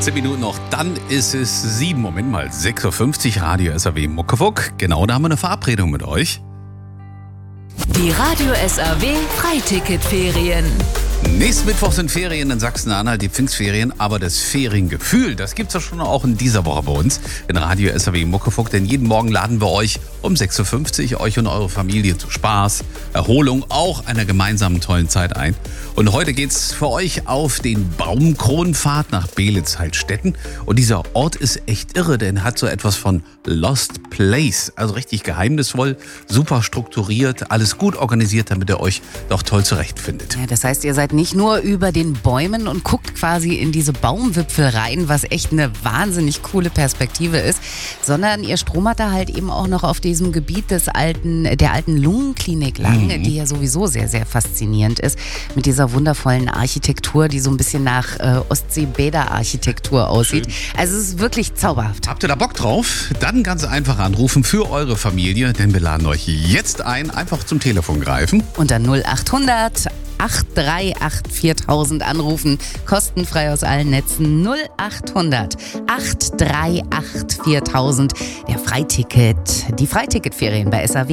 10 Minuten noch, dann ist es 7, Moment mal, 6.50 Uhr, Radio SAW Muckefuck. Genau, da haben wir eine Verabredung mit euch. Die Radio SAW Freiticketferien. Nächsten Mittwoch sind Ferien in Sachsen-Anhalt, die Pfingstferien, aber das Feriengefühl, das gibt's ja schon auch in dieser Woche bei uns in Radio SAW Muckefuck, denn jeden Morgen laden wir euch um 6.50 Uhr, euch und eure Familie zu Spaß, Erholung, auch einer gemeinsamen tollen Zeit ein. Und heute geht's für euch auf den Baumkronenpfad nach Beelitz-Heilstätten. Und dieser Ort ist echt irre, denn hat so etwas von Lost Place, also richtig geheimnisvoll, super strukturiert, alles gut organisiert, damit ihr euch doch toll zurechtfindet. Ja, das heißt, ihr seid nicht nur über den Bäumen und guckt quasi in diese Baumwipfel rein, was echt eine wahnsinnig coole Perspektive ist, sondern ihr stromert da halt eben auch noch auf diesem Gebiet der alten Lungenklinik lang, die ja sowieso sehr, sehr faszinierend ist, mit dieser wundervollen Architektur, die so ein bisschen nach Ostseebäderarchitektur aussieht. Schön. Also es ist wirklich zauberhaft. Habt ihr da Bock drauf? Dann ganz einfach anrufen für eure Familie, denn wir laden euch jetzt ein, einfach zum Telefon greifen. Unter 0800 838 4000 anrufen, kostenfrei aus allen Netzen. 0800 838 4000. Die Freiticketferien bei SAW.